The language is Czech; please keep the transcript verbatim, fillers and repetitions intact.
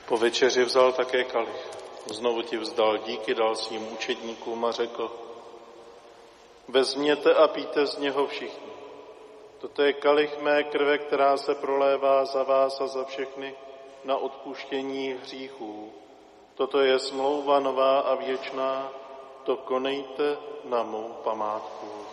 Po večeři vzal také kalich. Znovu ti vzdal díky, dal svým učedníkům a řekl: Vezměte a pijte z něho všichni. Toto je kalich mé krve, která se prolévá za vás a za všechny na odpuštění hříchů. Toto je smlouva nová a věčná, to konejte na mou památku.